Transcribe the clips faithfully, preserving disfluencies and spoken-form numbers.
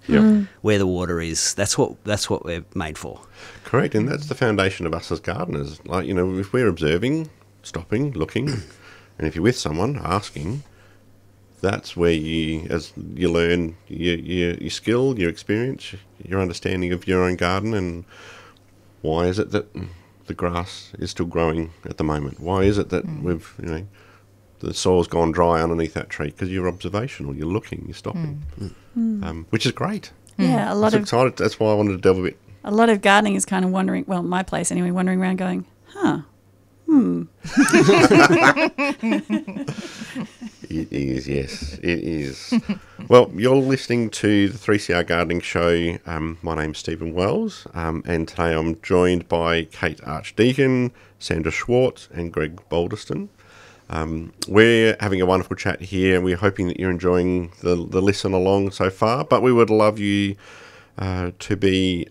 Yep. Mm. where the water is. That's what that's what we're made for. Correct, and that's the foundation of us as gardeners. Like, you know, if we're observing, stopping, looking, and if you're with someone, asking, that's where you, as you learn your, your, your skill, your experience, your understanding of your own garden, and why is it that the grass is still growing at the moment? Why is it that mm. we've, you know, the soil's gone dry underneath that tree? Because you're observational, you're looking, you're stopping, mm. um, which is great. Yeah, a lot I was of excited. That's why I wanted to delve a bit. A lot of gardening is kind of wandering, well, my place anyway, wandering around going, huh, hmm. It is, yes, it is. Well, you're listening to the three C R Gardening Show. Um, my name's Stephen Wells, um, and today I'm joined by Kate Archdeacon, Sandra Schwartz, and Greg Balderston. Um, we're having a wonderful chat here, and we're hoping that you're enjoying the, the listen along so far, but we would love you uh, to be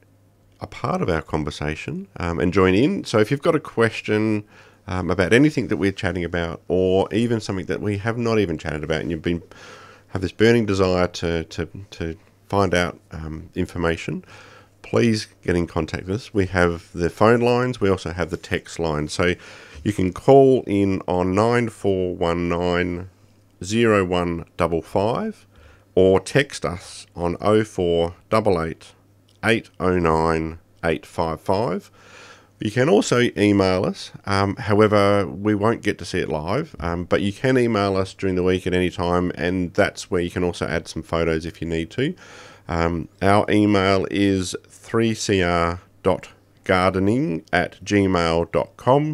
a part of our conversation um, and join in. So if you've got a question um, about anything that we're chatting about, or even something that we have not even chatted about, and you've been have this burning desire to to, to find out um, information, please get in contact with us. We have the phone lines. We also have the text line. So you can call in on nine four one nine, zero one five five or text us on oh four eight eight, eight oh nine, eight five five. You can also email us. Um, however, we won't get to see it live, um, but you can email us during the week at any time, and that's where you can also add some photos if you need to. Um, our email is three c r dot gardening at gmail dot com.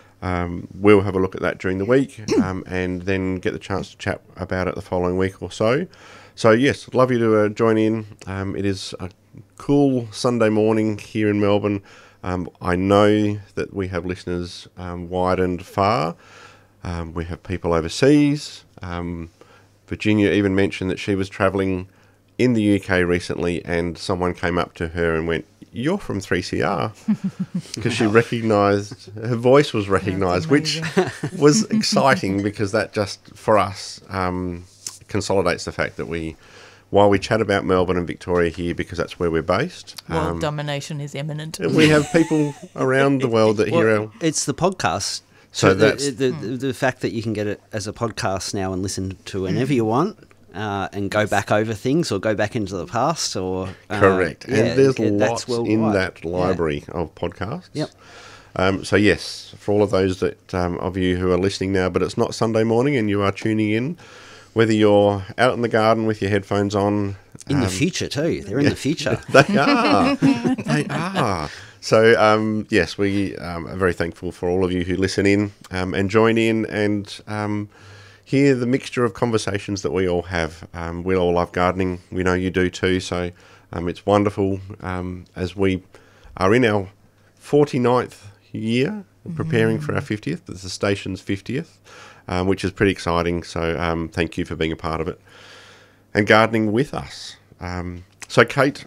Um, we'll have a look at that during the week um, and then get the chance to chat about it the following week or so. So, yes, I'd love you to uh, join in. Um, it is a cool Sunday morning here in Melbourne. Um, I know that we have listeners um, wide and far. Um, we have people overseas. Um, Virginia even mentioned that she was travelling in the U K recently, and someone came up to her and went, "You're from three C R," because she recognised, her voice was recognised, which was exciting because that just, for us, um, consolidates the fact that we, while we chat about Melbourne and Victoria here because that's where we're based. World um, domination is imminent. We have people around the world that well, hear our... It's the podcast. So, so that's... The, the, the, the fact that you can get it as a podcast now and listen to whenever you want. Uh, and go back over things or go back into the past or... Uh, Correct. And yeah, there's yeah, lots in that library yeah. of podcasts. Yep. Um, so, yes, for all of those that um, of you who are listening now, but it's not Sunday morning and you are tuning in, whether you're out in the garden with your headphones on... In um, the future too. They're in yeah, the future. They are. They are. So, um, yes, we um, are very thankful for all of you who listen in um, and join in and... Um, hear the mixture of conversations that we all have. Um, we all love gardening. We know you do too. So um, it's wonderful um, as we are in our forty-ninth year, preparing mm. for our fiftieth. It's the station's fiftieth, um, which is pretty exciting. So um, thank you for being a part of it and gardening with us. Um, so Kate,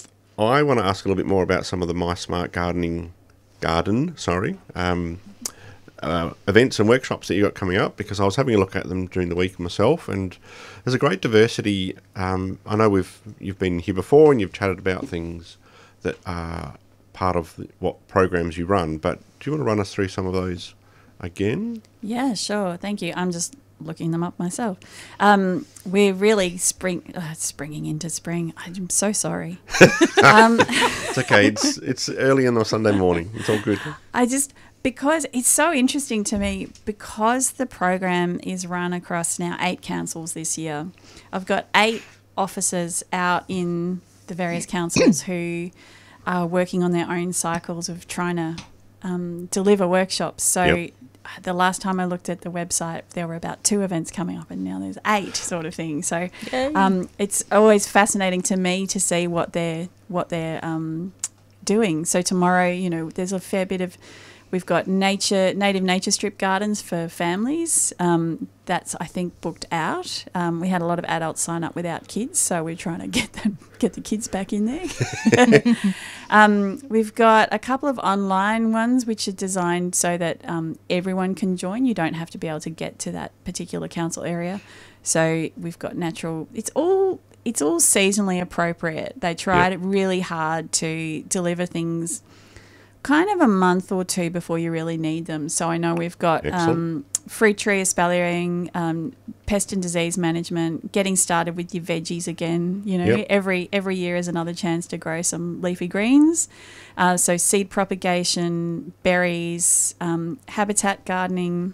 I want to ask a little bit more about some of the My Smart Gardening garden, sorry, um, Uh, events and workshops that you got coming up, because I was having a look at them during the week myself, and there's a great diversity. Um, I know we've you've been here before and you've chatted about things that are part of the, what programs you run, but do you want to run us through some of those again? Yeah, sure. Thank you. I'm just looking them up myself. Um, we're really spring uh, springing into spring. I'm so sorry. um, it's okay. It's it's early on a Sunday morning. It's all good. I just. Because it's so interesting to me, because the program is run across now eight councils this year. I've got eight officers out in the various councils who are working on their own cycles of trying to um, deliver workshops. So yep. the last time I looked at the website, there were about two events coming up, and now there's eight sort of thing. So um, it's always fascinating to me to see what they're what they're um, doing. So tomorrow, you know, there's a fair bit of... We've got nature, native nature strip gardens for families. Um, that's, I think, booked out. Um, we had a lot of adults sign up without kids, so we're trying to get them, get the kids back in there. um, we've got a couple of online ones which are designed so that um, everyone can join. You don't have to be able to get to that particular council area. So we've got natural. It's all it's all seasonally appropriate. They tried Yep. really hard to deliver things kind of a month or two before you really need them. So I know we've got Excellent. um, fruit tree espaliering, um, pest and disease management, getting started with your veggies again. You know, Yep. every every year is another chance to grow some leafy greens. Uh, so seed propagation, berries, um, habitat gardening.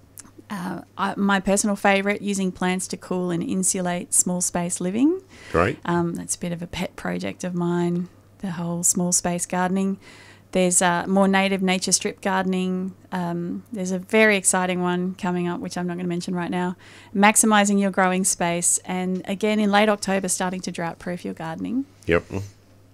Uh, I, my personal favourite, using plants to cool and insulate small space living. Great. Um, that's a bit of a pet project of mine, the whole small space gardening. There's uh, more native nature strip gardening. Um, there's a very exciting one coming up, which I'm not going to mention right now. Maximising your growing space. And again, in late October, starting to drought-proof your gardening. Yep. Uh,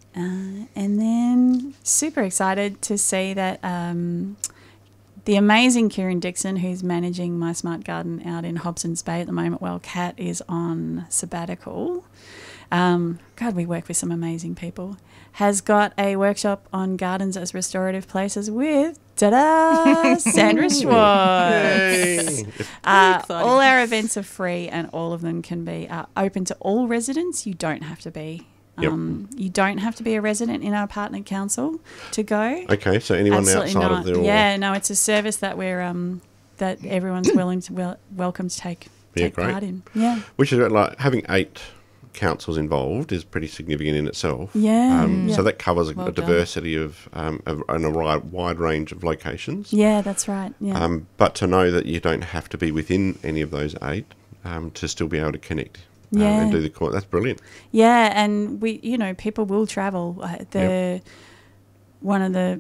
and then super excited to see that um, the amazing Kieran Dixon, who's managing My Smart Garden out in Hobson's Bay at the moment while Kat is on sabbatical. Um, God, we work with some amazing people. Has got a workshop on gardens as restorative places with, ta-da, Sandra Schwartz. Yay. Uh, exciting. all our events are free and all of them can be uh, open to all residents. You don't have to be. Yep. Um, you don't have to be a resident in our partner council to go. Okay, so anyone Absolutely outside not. of their Yeah, no, it's a service that we're um, that everyone's willing to wel- welcome to take Yeah, take great. part in. Yeah, which is like having eight councils involved is pretty significant in itself. Yeah, Um, yeah. So that covers a, Well a done. diversity of um, of, and a ri- wide range of locations. yeah, that's right. Yeah, Um, but to know that you don't have to be within any of those eight um, to still be able to connect um, Yeah. and do the course, that's brilliant. yeah, and we, you know, people will travel. Uh, the one of the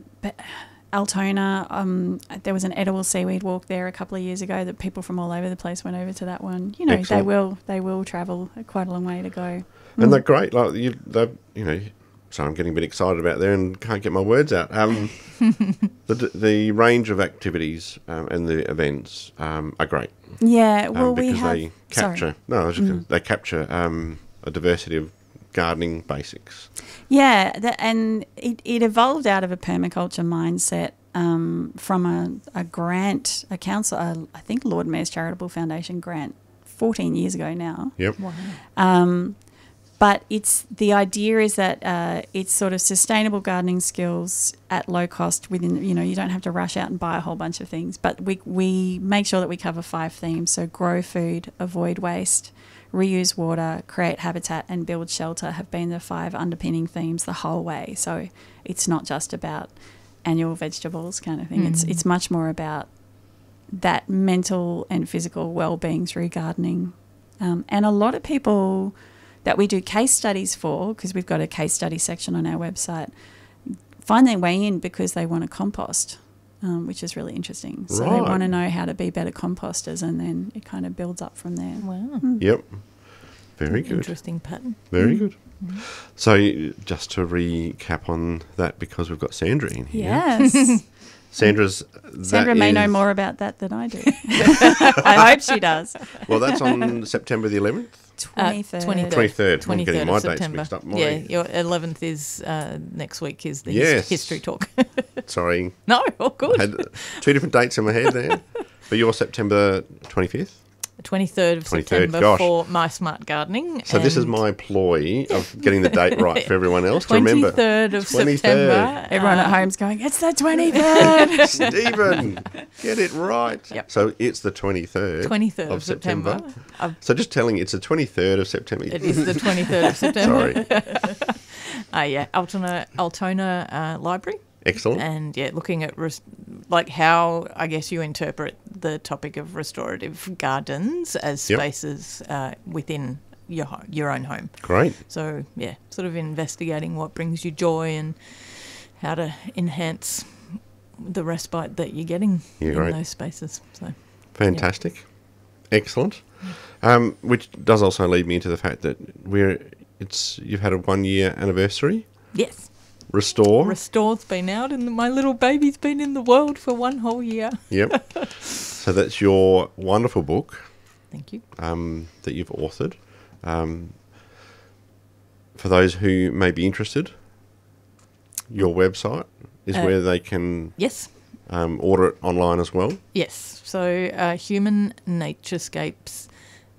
Altona, um, there was an edible seaweed walk there a couple of years ago that people from all over the place went over to that one. You know, Excellent. they will they will travel quite a long way to go. And they're great. Like you, they, you know. So I'm getting a bit excited about there and can't get my words out. Um, the the range of activities um, and the events um, are great. Yeah, um, well, we because have. they capture. Sorry. No, I was just gonna, they capture um, a diversity of gardening basics. Yeah, that, and it, it evolved out of a permaculture mindset um, from a, a grant, a council, uh, I think Lord Mayor's Charitable Foundation grant, fourteen years ago now. Yep. Wow. Um, but it's the idea is that uh, it's sort of sustainable gardening skills at low cost. Within, you know, you don't have to rush out and buy a whole bunch of things. But we we make sure that we cover five themes: so grow food, avoid waste, reuse water, create habitat, and build shelter have been the five underpinning themes the whole way. So it's not just about annual vegetables kind of thing. It's it's much more about that mental and physical well-being through gardening. Um, and a lot of people that we do case studies for, because we've got a case study section on our website, find their way in because they want to compost, um, which is really interesting. So they Right. want to know how to be better composters, and then it kind of builds up from there. Wow. Yep. Very good. Interesting pattern. Very good. So just to recap on that, because we've got Sandra in here. Yes. Sandra's. that Sandra may know is- more about that than I do. I hope she does. Well, that's on September the eleventh. twenty-third. twenty-third. twenty-third. I'm twenty-third getting of my dates September. mixed up. My, Yeah, your eleventh is uh, next week is the Yes. his- history talk. Sorry, No, oh good. I had two different dates in my head there. But you're September twenty-fifth. twenty-third of twenty-third, September gosh. for My Smart Gardening. So this is and my ploy of getting the date right for everyone else to remember. twenty-third of twenty-third. September. Everyone uh, at home's going, it's the twenty-third. Stephen, get it right. Yep. So it's the twenty-third. twenty-third of of September. I've- So just telling you, it's the twenty-third of September. It is the twenty-third of September. Sorry. Uh, yeah, Altona, Altona uh, Library. Excellent. And yeah, looking at res- like how I guess you interpret the topic of restorative gardens as Yep. spaces uh, within your ho- your own home. Great. So yeah, sort of investigating what brings you joy and how to enhance the respite that you're getting Yeah, in great. those spaces. So Fantastic. Excellent. Um, which does also lead me into the fact that we're it's you've had a one year anniversary. yes, Restore. Restore's been out, and my little baby's been in the world for one whole year. Yep. So that's your wonderful book Thank you. um, that you've authored. Um, for those who may be interested, your website is Uh, where they can Yes. um, order it online as well. Yes. So uh, human naturescapes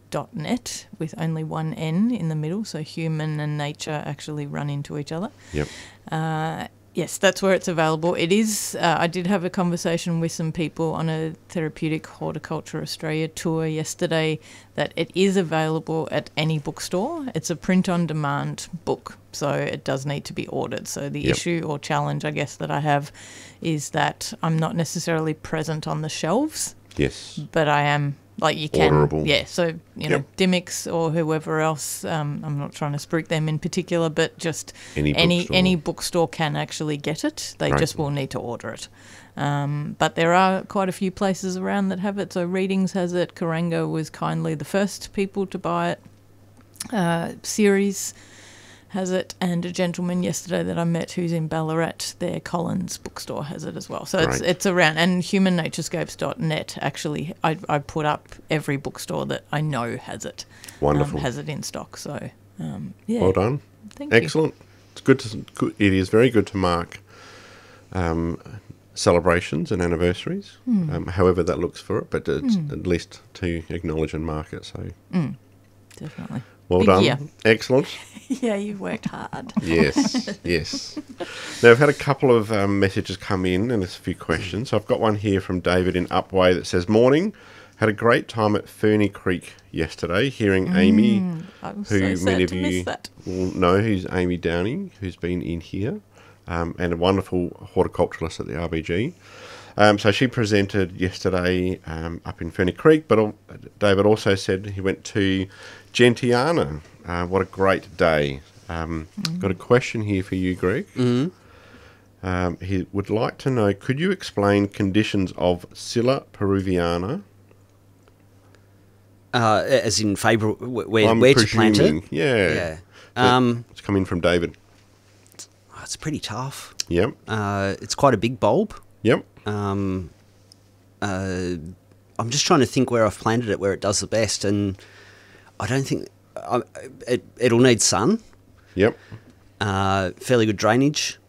dot net with only one N in the middle, so human and nature actually run into each other. Yep. Uh, yes, that's where it's available. It is, uh, I did have a conversation with some people on a Therapeutic Horticulture Australia tour yesterday that it is available at any bookstore. It's a print-on-demand book, so it does need to be ordered. So the Yep. issue or challenge, I guess, that I have is that I'm not necessarily present on the shelves, Yes. but I am, like, you can, Orderable. yeah. So you know, Yep. Dymocks or whoever else. Um, I'm not trying to spruik them in particular, but just Any any bookstore. any bookstore can actually get it. They Right. just will need to order it. Um, but there are quite a few places around that have it. So Readings has it. Karenga was kindly the first people to buy it. Uh, Series has it, and a gentleman yesterday that I met who's in Ballarat, their Collins bookstore has it as well. So it's Great. it's around, and human naturescapes dot net actually, I, I put up every bookstore that I know has it. Wonderful. Um, has it in stock. So um, yeah, Well done. thank you. Excellent. It's good to. Good, it is very good to mark um, celebrations and anniversaries, Hmm. um, however that looks for it, but it's at least to acknowledge and mark it. So Definitely. well Big done. year. Excellent. Yeah, you've worked hard. Yes, yes. Now, I've had a couple of um, messages come in and there's a few questions. So I've got one here from David in Upway that says, Morning, had a great time at Ferny Creek yesterday, hearing Amy, I'm who so sad many of to you miss that. will know, who's Amy Downing, who's been in here, um, and a wonderful horticulturalist at the R B G. Um, so she presented yesterday um, up in Ferny Creek, but al- David also said he went to Gentiana. Uh, what a great day. Um, Got a question here for you, Greg. Mm. Um, he would like to know, could you explain conditions of Scilla peruviana? Uh, as in favour, wh- where, I'm where to plant it. presuming, Yeah. Yeah. That- Um, it's coming from David. oh, it's pretty tough. Yep. Uh, it's quite a big bulb. Yep. Um, uh, I'm just trying to think where I've planted it, where it does the best, and I don't think I, it, it'll need sun, Yep. uh, fairly good drainage,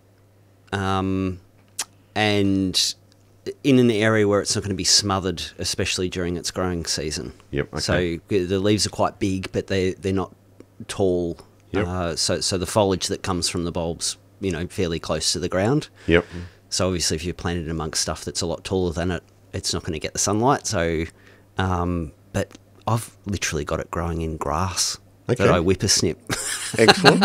um, and in an area where it's not going to be smothered, especially during its growing season. Yep. Okay. So the leaves are quite big, but they they're not tall. Yep. Uh, so so the foliage that comes from the bulbs, you know, fairly close to the ground. Yep. So obviously, if you plant it amongst stuff that's a lot taller than it, it's not going to get the sunlight. So, um, but I've literally got it growing in grass Okay. that I whippersnip. Excellent.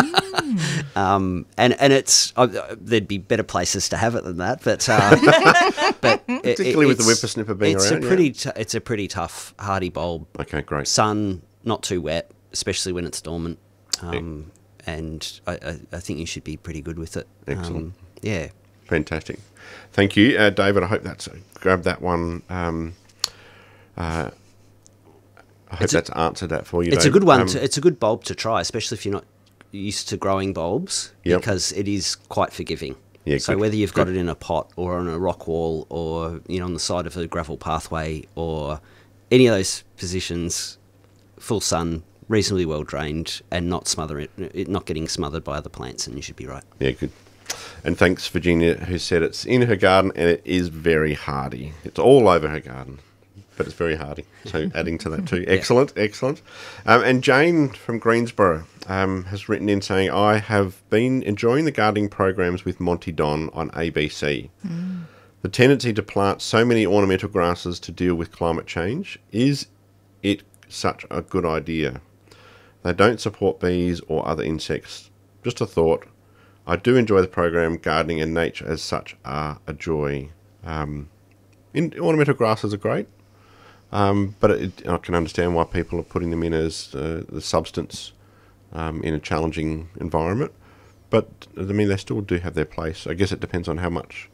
um, and and it's uh, there'd be better places to have it than that, but uh, but it- Particularly with the it's- whippersnipper being it's around, a yeah. pretty t- it's a pretty tough hardy bulb. Okay, great. Sun, not too wet, especially when it's dormant. Um, and I, I, I think you should be pretty good with it. Excellent. Um, yeah. Fantastic. Thank you, uh, David. I hope that's grab that one. Um, uh, I hope It's a- that's answered that for you. It's a David. good one. Um, To, it's a good bulb to try, especially if you're not used to growing bulbs, Yep. because it is quite forgiving. Yeah, so good, whether you've got good. it in a pot or on a rock wall or you know on the side of a gravel pathway or any of those positions, full sun, reasonably well drained, and not smother it, it not getting smothered by other plants, and you should be right. Yeah, good. And thanks, Virginia, who said it's in her garden and it is very hardy. It's all over her garden, but it's very hardy. So adding to that too. Excellent, excellent. Um, and Jane from Greensboro um, has written in saying, I have been enjoying the gardening programs with Monty Don on A B C. The tendency to plant so many ornamental grasses to deal with climate change, is it such a good idea? They don't support bees or other insects. Just a thought. I do enjoy the program. Gardening and nature as such are a joy. Um, in, ornamental grasses are great, um, but it, I can understand why people are putting them in as uh, the substance um, in a challenging environment. But I mean, they still do have their place. I guess it depends on how much,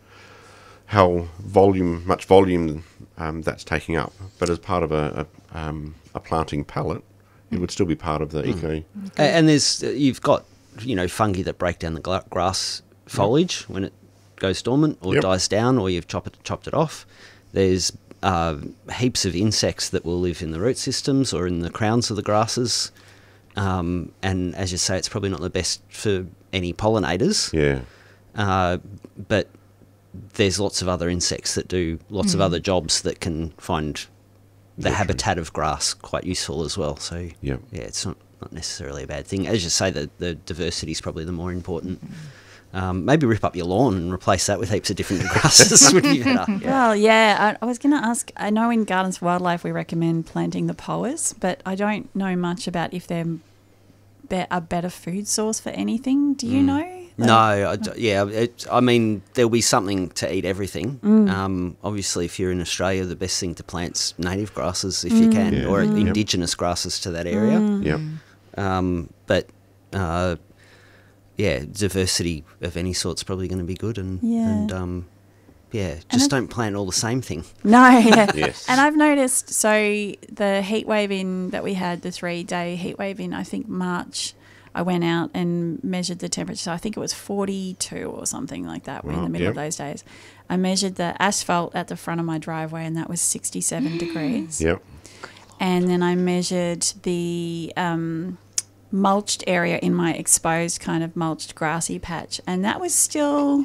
how volume, much volume um, that's taking up. But as part of a a, um, a planting palette, it would still be part of the eco. A- And there's uh, you've got you know fungi that break down the gla- grass foliage when it goes dormant or Yep. dies down, or you've chopped it, chopped it off. There's uh, heaps of insects that will live in the root systems or in the crowns of the grasses. Um, and as you say, it's probably not the best for any pollinators. Yeah. Uh, but there's lots of other insects that do lots of other jobs that can find the habitat of grass quite useful as well. So Yep. yeah, it's not, not necessarily a bad thing. As you say, the, the diversity is probably the more important. Um, maybe rip up your lawn and replace that with heaps of different grasses would be better. Yeah. Well, yeah, I, I was going to ask, I know in Gardens for Wildlife we recommend planting the poas, but I don't know much about if they're be- a better food source for anything. Do you Mm. know? No, I d yeah, it, I mean, there'll be something to eat everything. Mm. Um, obviously, if you're in Australia, the best thing to plant's native grasses if you can, Yeah. or Mm. Yep. indigenous grasses to that area. Mm. Yep. Um, but uh, yeah, diversity of any sort's probably going to be good, and Yeah. and um, yeah, just I've- don't plant all the same thing. No, yeah. Yes. And I've noticed, so the heat wave in that we had, the three-day heat wave in, I think, March, I went out and measured the temperature. So I think it was forty-two or something like that in Wow, the middle of yep. those days. I measured the asphalt at the front of my driveway, and that was sixty-seven degrees. Yep. And then I measured the um, mulched area in my exposed kind of mulched grassy patch, and that was still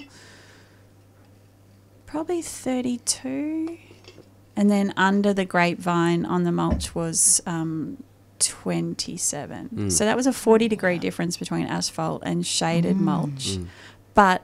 probably thirty-two. And then under the grapevine on the mulch was um, twenty-seven. Mm. So that was a forty degree difference between asphalt and shaded mulch. Mm. But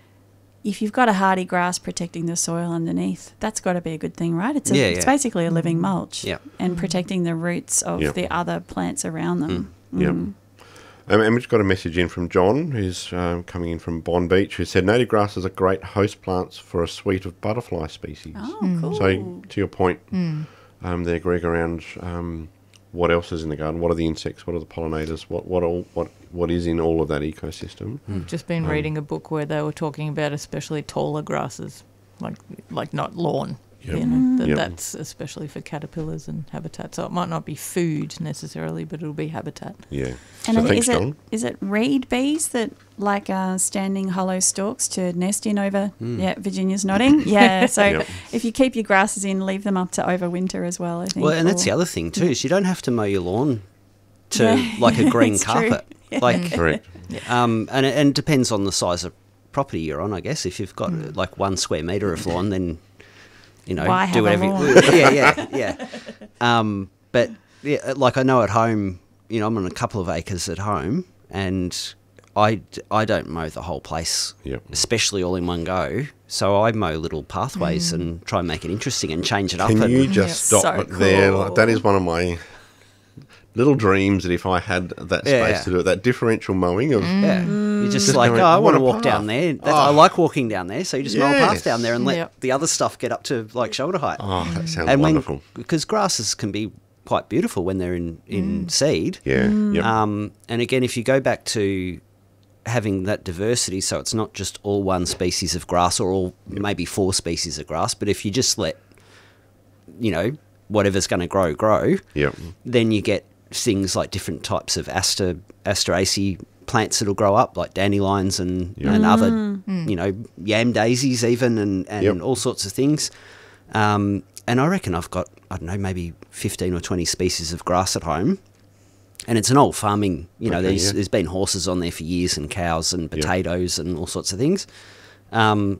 if you've got a hardy grass protecting the soil underneath, that's got to be a good thing, right? It's a, Yeah, it's yeah. basically a living mulch, Yep. and protecting the roots of Yep. the other plants around them. Yep. Mm. Um, and we've got a message in from John, who's um, coming in from Bond Beach, who said native grasses are great host plants for a suite of butterfly species. Oh, cool. So, to your point um, there, Greg, around um, what else is in the garden, what are the insects, what are the pollinators, what what all what what is in all of that ecosystem? I've just been Um, reading a book where they were talking about especially taller grasses, like like not lawn. Yep. You know, that Yep. that's especially for caterpillars and habitat. So it might not be food necessarily, but it'll be habitat. Yeah. And so I think, thanks, is it John. is it reed bees that like uh, standing hollow stalks to nest in over? Yeah, Virginia's nodding. Yeah, so Yep. if you keep your grasses in, leave them up to overwinter as well. I think. Well, and that's or- the other thing too, is you don't have to mow your lawn to Yeah. like a green It's true. carpet. Like, Correct. um, and it and it depends on the size of property you're on, I guess. If you've got like one square metre of lawn, then you know, Why do have a whatever. lawn? You, yeah, yeah, yeah. Um, but yeah, like I know at home, you know, I'm on a couple of acres at home, and I, d- I don't mow the whole place, Yep. especially all in one go. So I mow little pathways and try and make it interesting and change it up. Can and, you just Yeah. stop So it there? cool. Like, that is one of my little dreams, that if I had that space Yeah, yeah. to do it, that differential mowing of Yeah, you're just, Just like, going, oh, I what want a to walk path. down there. That, I Oh. like walking down there, so you just mow a path Yes. down there and let Yep. the other stuff get up to like shoulder height. oh, that sounds and wonderful. when because grasses can be quite beautiful when they're in in seed. Yeah. Yep. Um, and again, if you go back to having that diversity, so it's not just all one species of grass or all maybe four species of grass, but if you just let, you know, whatever's going to grow, grow, Yep. then you get things like different types of aster, asteraceae plants that'll grow up, like dandelions and, Yep. and other, you know, yam daisies even, and, and Yep. all sorts of things. Um, and I reckon I've got, I don't know, maybe fifteen or twenty species of grass at home. And it's an old farming, you know, Okay, there's, yeah. there's been horses on there for years and cows and Yep. potatoes and all sorts of things. Um,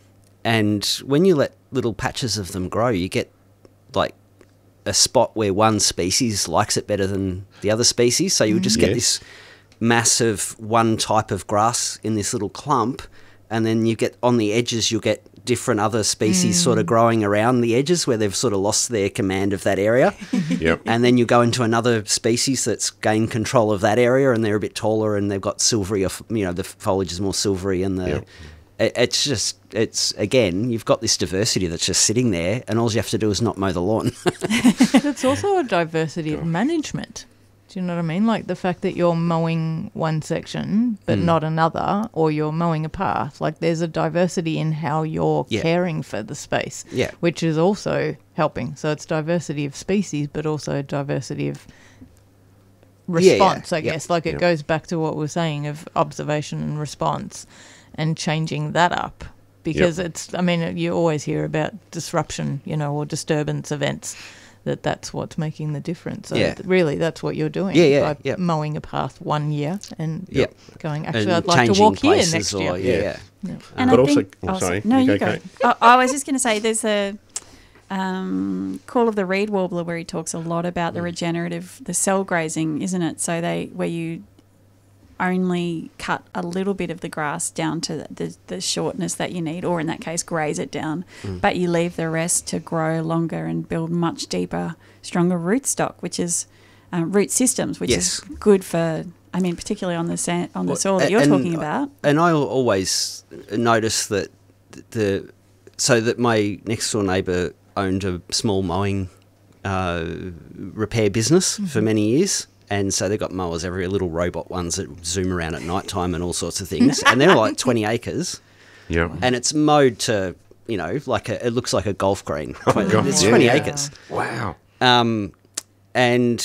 and when you let little patches of them grow, you get like a spot where one species likes it better than the other species. So you just get Yes. this massive one type of grass in this little clump. And then you get on the edges, you'll get different other species sort of growing around the edges where they've sort of lost their command of that area. Yep. And then you go into another species that's gained control of that area, and they're a bit taller, and they've got silvery, you know, the foliage is more silvery, and the Yep. it, it's just it's again, you've got this diversity that's just sitting there, and all you have to do is not mow the lawn. But it's also a diversity of management. Do you know what I mean? Like the fact that you're mowing one section but Mm. not another, or you're mowing a path. Like there's a diversity in how you're Yeah. caring for the space, Yeah. which is also helping. So it's diversity of species, but also diversity of Yeah, yeah. response, I Yeah. guess. Like it Yeah. goes back to what we we're saying of observation and response and changing that up. Because it's, I mean, you always hear about disruption, you know, or disturbance events, that that's what's making the difference. So Yeah. th- really, that's what you're doing Yeah, yeah, by yeah. mowing a path one year and Yeah. going, actually, And I'd like to changing walk here places next or- year. Yeah, Yeah. yeah. Yeah. And But I also- think, oh, sorry, no, you you go, go. Kate. I, I was just going to say, there's a um, Call of the Reed Warbler, where he talks a lot about the regenerative, the cell grazing, isn't it? So they where you only cut a little bit of the grass down to the, the shortness that you need, or in that case, graze it down, mm. but you leave the rest to grow longer and build much deeper, stronger root stock, which is um, root systems, which yes. is good for, I mean, particularly on the sand, on the well, soil that you're and, talking about. And I always notice that the so that my next door neighbour owned a small mowing uh, repair business mm-hmm. for many years. And so they've got mowers, every little robot ones that zoom around at night time and all sorts of things. And they're like twenty acres. Yeah. And it's mowed to, you know, like a, it looks like a golf green. Oh, God. It's yeah. twenty acres. Wow. Um, and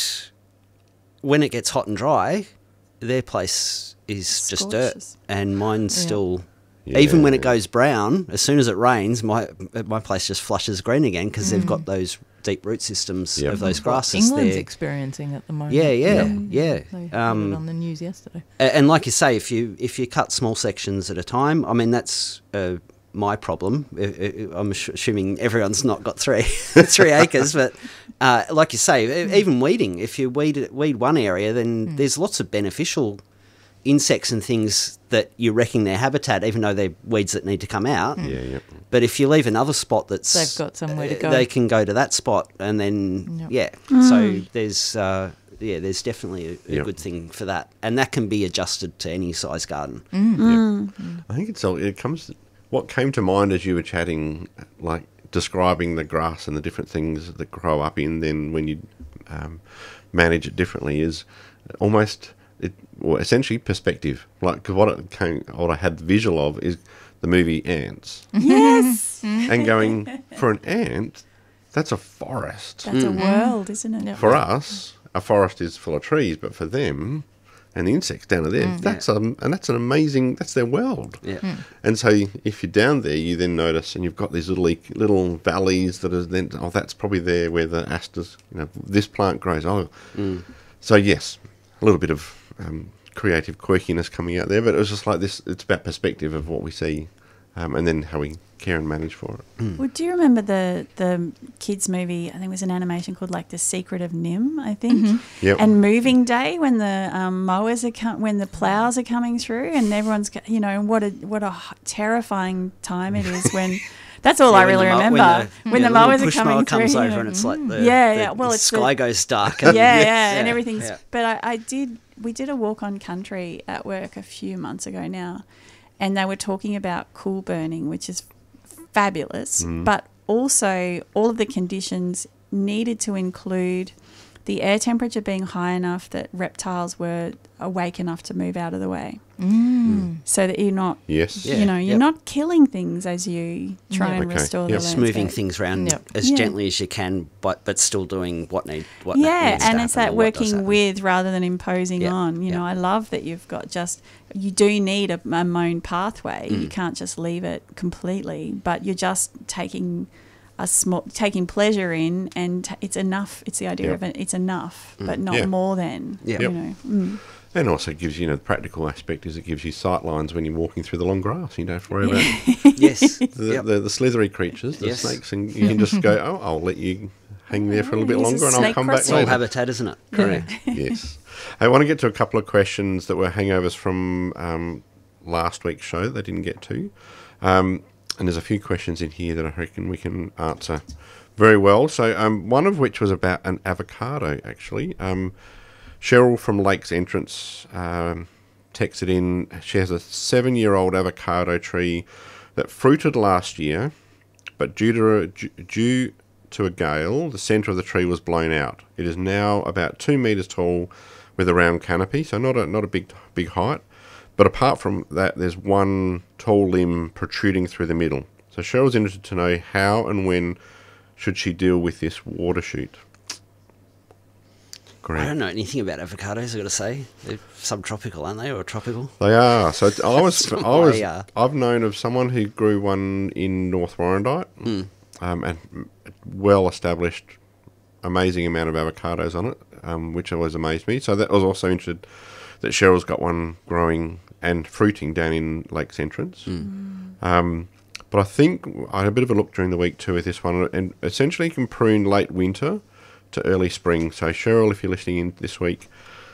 when it gets hot and dry, their place is Scorches. just dirt. And mine's Yeah. still... Yeah. Even when it goes brown, as soon as it rains, my my place just flushes green again because mm. they've got those deep root systems Yep. of those grasses. England's there. experiencing at the moment. Yeah, yeah, They yeah. had Um, it on the news yesterday. a- and like you say, if you if you cut small sections at a time, I mean that's uh, my problem. I- I- I'm assu- assuming everyone's not got three three acres, but uh, like you say, e- even weeding. If you weed weed one area, then Mm. there's lots of beneficial insects and things that you're wrecking their habitat, even though they're weeds that need to come out. Yeah, yeah. But if you leave another spot that's... They've got somewhere to uh, go. They can go to that spot and then, Yep. yeah. Mm. So there's, uh, yeah, there's definitely a, a Yep. good thing for that. And that can be adjusted to any size garden. Mm. I think it's all, it comes, what came to mind as you were chatting, like describing the grass and the different things that grow up in, then when you um, manage it differently is almost... It, well, essentially perspective. Like, cause what it came, what I had the visual of is the movie Ants, Yes. and going for an ant, that's a forest. That's a world, isn't it? Yep. For us, a forest is full of trees, but for them, and the insects down there, that's um, and that's an amazing. That's their world. Yeah. And so, if you're down there, you then notice, and you've got these little e- little valleys that are then. Oh, that's probably there where the asters. You know, this plant grows. Oh, Mm. so yes, a little bit of um, creative quirkiness coming out there, but it was just like this. It's about perspective of what we see, um, and then how we care and manage for it. Well, do you remember the the kids movie? I think it was an animation called like The Secret of Nim, I think. Yep. And Moving Day, when the um, mowers are com- when the plows are coming through, and everyone's go- you know what a what a h- terrifying time it is when. That's all Yeah, I when really the mo- remember. When When the, the, yeah, the mowers little are push coming mower through. comes you over know, and it's like the, yeah, the, yeah. Well, the it's sky the, goes dark. yeah, And yeah, and everything's. yeah. But I, I did. We did a walk on country at work a few months ago now, and they were talking about cool burning, which is fabulous, but also all of the conditions needed to include the air temperature being high enough that reptiles were awake enough to move out of the way, Mm. so that you're not, Yes. Yeah. you know, you're Yep. not killing things as you try Yeah. and Okay. restore Yep. the Just landscape. moving things around Yep. as Yeah. gently as you can, but but still doing what need what Yeah, needs to and it's happen that or what does working happen. with rather than imposing Yeah, on. You yeah. know, I love that you've got just, you do need a, a mown pathway. Mm. You can't just leave it completely, but you're just taking a small, taking pleasure in, and t- it's enough. It's the idea Yeah. of it, it's enough, but not Yeah. more than. Yeah. You Yep. know. Mm. And also gives you know the practical aspect is it gives you sight lines when you're walking through the long grass. You don't have to worry about Yes. the, Yep. the, the slithery creatures, the Yes. snakes, and you can just go, oh, I'll let you hang there for a little bit Here's a longer and I'll snake come back crossing. Soul later. habitat, isn't it? Correct. Yes. I want to get to a couple of questions that were hangovers from um, last week's show that I didn't get to. Um, and there's a few questions in here that I reckon we can answer very well. So um, one of which was about an avocado, actually. Um, Cheryl from Lakes Entrance um, texted in. She has a seven-year-old avocado tree that fruited last year, but due to a, due to a gale, the centre of the tree was blown out. It is now about two metres tall with a round canopy, so not a not a big big height. But apart from that, there's one tall limb protruding through the middle. So Cheryl's interested to know how and when should she deal with this water shoot. Great. I don't know anything about avocados, I've got to say. They're subtropical, aren't they, or tropical? They are. So it's- I was, That's I was, why, uh, I've known of someone who grew one in North Warrandyte, Mm. um, and well established, amazing amount of avocados on it, um, which always amazed me. So that was also interested that Cheryl's got one growing and fruiting down in Lakes Entrance. Mm. Um, But I think I had a bit of a look during the week too with this one, and essentially you can prune late winter to early spring. So Cheryl, if you're listening in this week,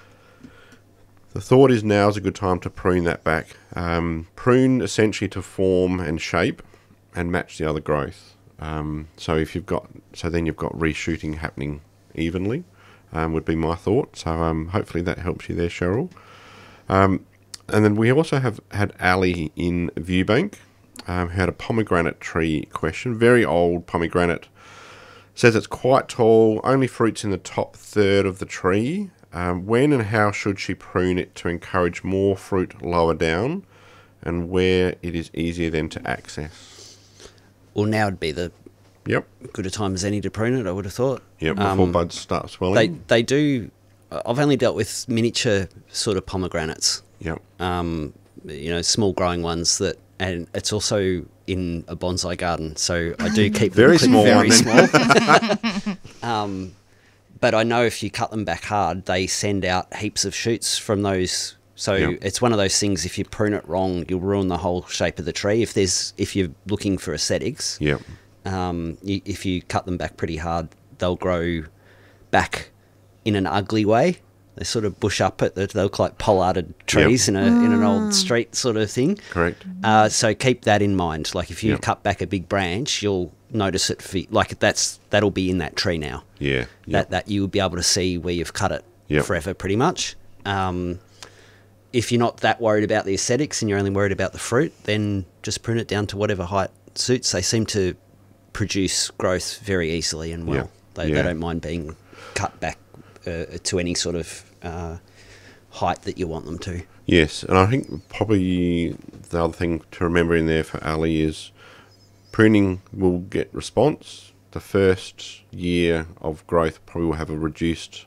the thought is now is a good time to prune that back. Um, prune essentially to form and shape and match the other growth. Um, so if you've got, so then you've got reshooting happening evenly, um, would be my thought. So um, hopefully that helps you there, Cheryl. Um, and then we also have had Ali in Viewbank, um, who had a pomegranate tree question. Very old pomegranate. Says it's quite tall, only fruits in the top third of the tree. Um, when and how should she prune it to encourage more fruit lower down, and where it is easier then to access? Well, now would be the Yep. good a time as any to prune it, I would have thought. Yep, before Um, buds start They swelling. they do. I've only dealt with miniature sort of pomegranates. Yep. Um, you know, small growing ones that, and it's also in a bonsai garden, so I do keep Very them small very one small. um, but I know if you cut them back hard, they send out heaps of shoots from those. So Yep. it's one of those things. If you prune it wrong, you'll ruin the whole shape of the tree. If there's if you're looking for aesthetics, Yep. um, you, if you cut them back pretty hard, they'll grow back in an ugly way. They sort of bush up at the, they look like pollarded trees Yep. in a in an old street sort of thing. Correct. Uh, so keep that in mind. Like if you Yep. cut back a big branch, you'll notice it. For, like that's that'll be in that tree now. Yeah. That Yep. that you'll be able to see where you've cut it Yep. forever, pretty much. Um, if you're not that worried about the aesthetics and you're only worried about the fruit, then just prune it down to whatever height suits. They seem to produce growth very easily and well. Yeah. They, Yeah. they don't mind being cut back uh, to any sort of uh, height that you want them to. Yes, and I think probably the other thing to remember in there for Ali is pruning will get response. The first year of growth probably will have a reduced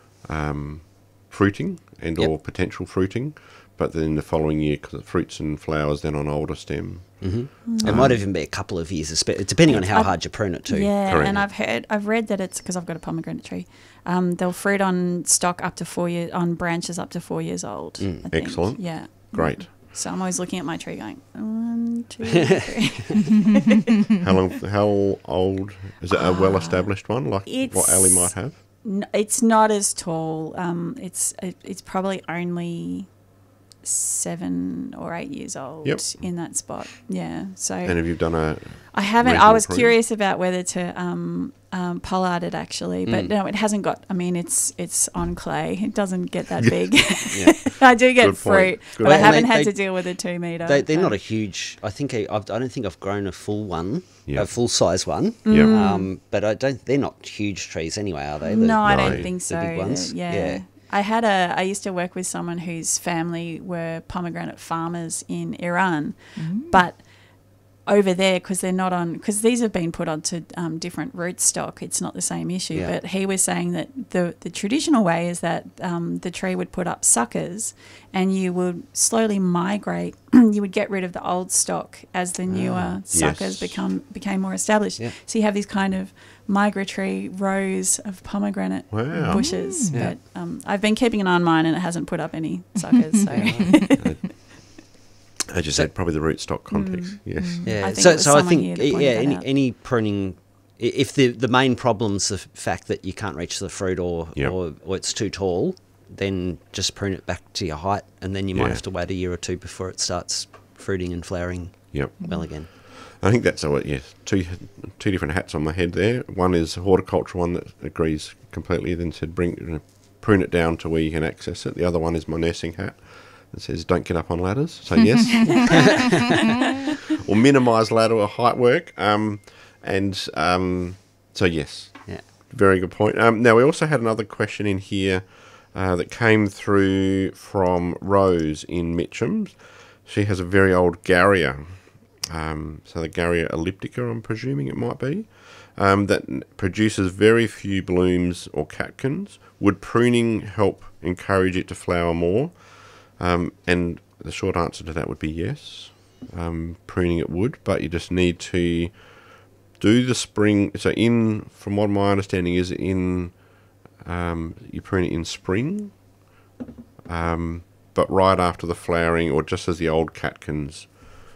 um, fruiting and Yep. or potential fruiting, but then the following year, because it fruits and flowers then on older stem. It might even be a couple of years, espe- depending on how I- hard you prune it too. Yeah, Correct. and I've heard, I've read that it's because I've got a pomegranate tree. Um, they'll fruit on stock up to four years, on branches up to four years old. I think. Excellent. Yeah. Great. So I'm always looking at my tree, going one, two, three. How long? How old is it? A well-established one, like what it's- Ali might have? N- it's not as tall. Um, it's it, it's probably only seven or eight years old Yep. in that spot. Yeah. So And have you done a? I haven't. I reasonable was prune? curious about whether to um, um, pollard it actually, but Mm. no, it hasn't got. I mean, it's it's on clay. It doesn't get that big. Yeah. I do get Good point. fruit, Good but I point. haven't They- had they- to deal with a two meter. They, they're uh, not a huge. I think I, I've, I don't think I've grown a full one, Yeah. a full size one. Yeah. Mm. Um, but I don't. They're not huge trees anyway, are they? The- No, I No, don't think the so. big ones? Yeah. Yeah. I had a. I used to work with someone whose family were pomegranate farmers in Iran, but over there, because they're not on, because these have been put onto um, different rootstock, it's not the same issue. Yeah. But he was saying that the the traditional way is that um, the tree would put up suckers, and you would slowly migrate. You would get rid of the old stock as the newer suckers Yes. become became more established. Yeah. So you have these kind of migratory rows of pomegranate Wow. bushes. Yeah. But um, I've been keeping an eye on mine, and it hasn't put up any suckers. So As you said, probably the rootstock context. Mm. Yes. Yeah. I think so it was so I someone here think that yeah, pointed that any out. any pruning. i- If the the main problem's the fact that you can't reach the fruit or Yep. or, or it's too tall, then just prune it back to your height, and then you might Yeah. have to wait a year or two before it starts fruiting and flowering Yep. well again. I think that's a, yes, two two different hats on my head there. One is a horticulture one that agrees completely, then said bring you know, prune it down to where you can access it. The other one is my nursing hat that says don't get up on ladders. So yes, or minimise ladder or height work. Um, and um, so yes, Yeah. very good point. Um, now we also had another question in here uh, that came through from Rose in Mitcham. She has a very old Garria. Um, so the Garria elliptica, I'm presuming it might be, um, that n- produces very few blooms or catkins. Would pruning help encourage it to flower more? Um, and the short answer to that would be yes. Um, pruning it would, but you just need to do the spring. So in, from what my understanding is, in um, you prune it in spring, um, but right after the flowering, or just as the old catkins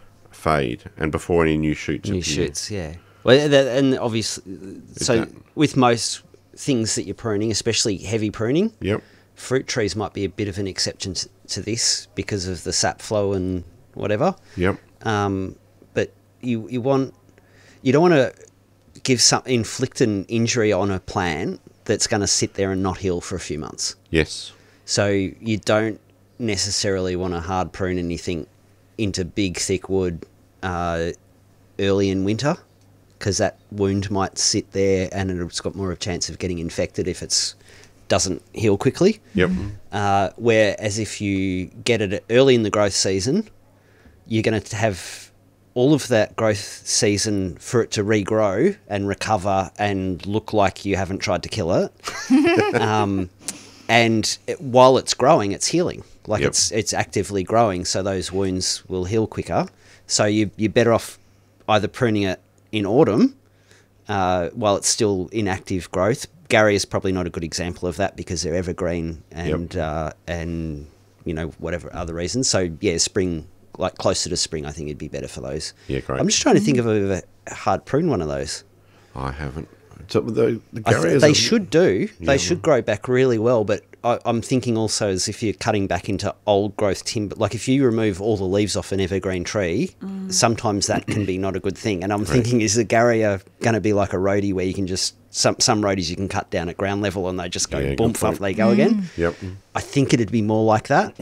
fade and before any new shoots New appear. shoots, yeah. Well, that, and obviously, so that- with most things that you're pruning, especially heavy pruning, Yep. fruit trees might be a bit of an exception to, to this because of the sap flow and whatever. Yep. Um, but you you want you don't want to give some inflict an injury on a plant that's going to sit there and not heal for a few months. Yes. So you don't necessarily want to hard prune anything into big thick wood uh, early in winter, because that wound might sit there and it's got more of a chance of getting infected if it's doesn't heal quickly. Yep. Uh, whereas if you get it early in the growth season, you're going to have all of that growth season for it to regrow and recover and look like you haven't tried to kill it. um, and it, while it's growing, it's healing. Like Yep. it's it's actively growing, so those wounds will heal quicker. So you, you're better off either pruning it in autumn uh, while it's still in active growth. Gary is probably not a good example of that because they're evergreen and Yep. uh, and you know whatever other reasons. So yeah, spring, like closer to spring, I think it'd be better for those. Yeah, great. I'm just trying to think of a, a hard prune one of those. I haven't. So the, the I th- Garriers they are- should do. They Yeah. should grow back really well. But I, I'm thinking also as if you're cutting back into old growth timber, like if you remove all the leaves off an evergreen tree, sometimes that can be not a good thing. And I'm thinking, is the Garrier going to be like a roadie where you can just some some roadies you can cut down at ground level and they just go Yeah, good boom, point. off they go again? Yep. I think it'd be more like that.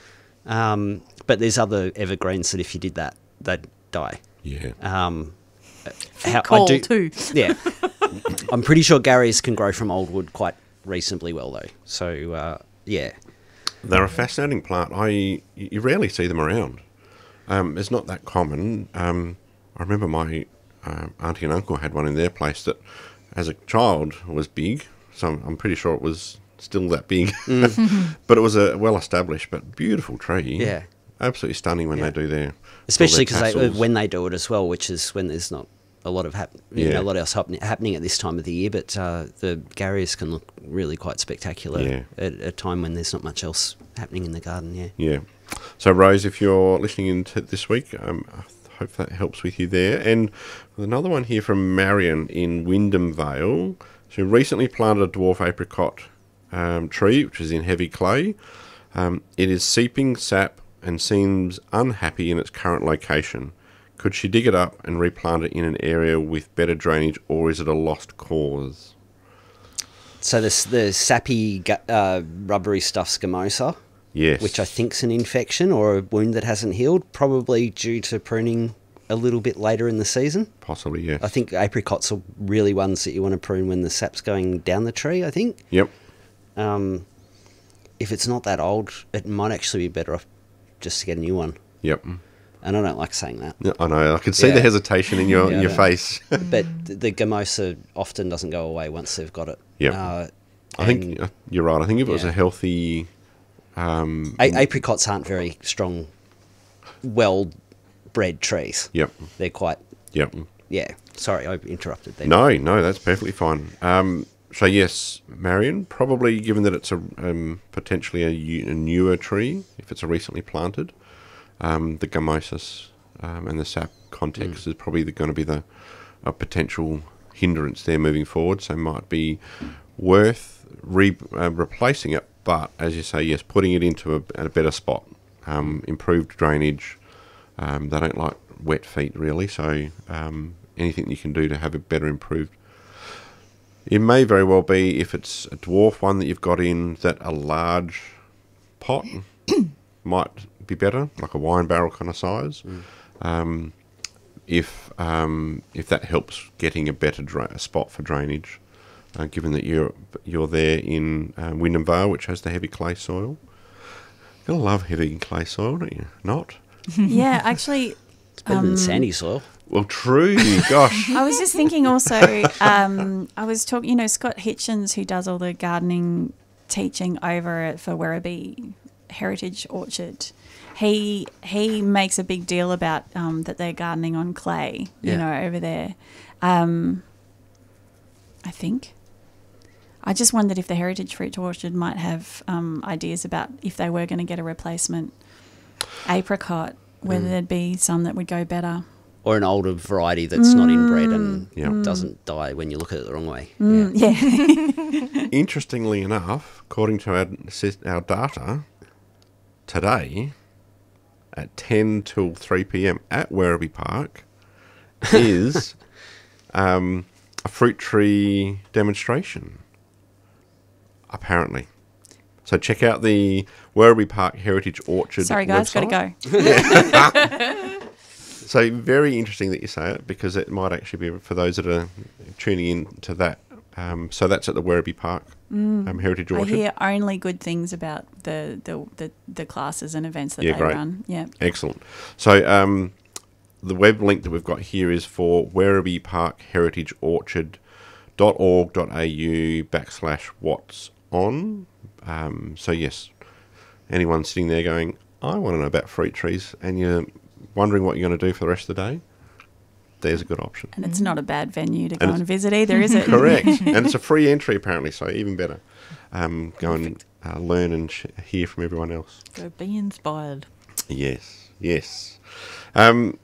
Um, but there's other evergreens that if you did that, they'd die. Yeah. Um, Thick coal too. Yeah. I'm pretty sure Garriers can grow from old wood quite reasonably well, though. So, uh, yeah. They're a fascinating plant. I you rarely see them around. Um, it's not that common. Um, I remember my uh, auntie and uncle had one in their place that, as a child, was big. So I'm, I'm pretty sure it was still that big. But it was a well-established but beautiful tree. Yeah. Absolutely stunning when Yeah. they do their Especially all their because tassels. when they do it as well, which is when there's not a lot of hap- you Yeah. know, a lot else happening, happening at this time of the year. But uh, the Garriers can look really quite spectacular Yeah. at a time when there's not much else happening in the garden. Yeah. Yeah. So, Rose, if you're listening in to this week, um, I hope that helps with you there. And another one here from Marion in Wyndham Vale. She recently planted a dwarf apricot um, tree, which is in heavy clay. Um, it is seeping sap and seems unhappy in its current location. Could she dig it up and replant it in an area with better drainage, or is it a lost cause? So the the sappy gu- uh, rubbery stuff scamosa, Yes. which I think's an infection or a wound that hasn't healed, probably due to pruning a little bit later in the season. Possibly, yes. I think apricots are really ones that you want to prune when the sap's going down the tree, I think. Yep. Um, if it's not that old, it might actually be better off just to get a new one. Yep. And I don't like saying that. Yeah, I know. I could see Yeah. the hesitation in your Yeah, your I know. face. But th- the gamosa often doesn't go away once they've got it. Yep. Uh, I think uh, you're right. I think if it was yeah. a healthy, um, a- apricots aren't very strong, well-bred trees. yep, They're quite, yep. yeah. Sorry, I interrupted there. No, no, that's perfectly fine. Um, so yes, Marion, probably given that it's a um, potentially a, u- a newer tree, if it's a recently planted, um, the gamosis um, and the sap context is probably going to be the a potential hindrance there moving forward. So might be worth re- uh, replacing it, but as you say, yes, putting it into a, a better spot, um, improved drainage. Um, they don't like wet feet really, so um, anything you can do to have it better improved. It may very well be, if it's a dwarf one that you've got in, that a large pot might be better, like a wine barrel kind of size. Mm. Um, if um, if that helps getting a better dra- a spot for drainage, uh, given that you're you're there in uh, Wyndham Vale, which has the heavy clay soil. You'll love heavy clay soil, don't you? Not? Yeah, actually, It's better Um, than sandy soil. Well, true. Gosh. I was just thinking also, um, I was talking, you know, Scott Hitchens, who does all the gardening teaching over at for Werribee Heritage Orchard. He he makes a big deal about um, that they're gardening on clay, you Yeah. know, over there. Um, I think. I just wondered if the Heritage Fruit Orchard might have um, ideas about if they were going to get a replacement apricot. whether there'd be some that would go better. Or an older variety that's not inbred and Yeah. doesn't die when you look at it the wrong way. Mm, yeah. Interestingly enough, according to our, sys- our data, today at ten till three p.m. at Werribee Park is um, a fruit tree demonstration, apparently. So check out the Werribee Park Heritage Orchard Sorry, guys, got website. to go. So very interesting that you say it, because it might actually be for those that are tuning in to that. Um, so that's at the Werribee Park um, Heritage I Orchard. hear only good things about the, the, the, the classes and events that Yeah, they great. run. Yeah. Excellent. So um, the web link that we've got here is for Werribee Park Heritage Orchard dot org dot a u backslash what's on. Um, so yes, anyone sitting there going, I want to know about fruit trees, and you're wondering what you're going to do for the rest of the day, there's a good option. And it's not a bad venue to go And and, it's- visit either, is it? Correct. And it's a free entry apparently, so even better. Um, go and uh, learn and sh- hear from everyone else. Go be inspired. Yes, yes. Um,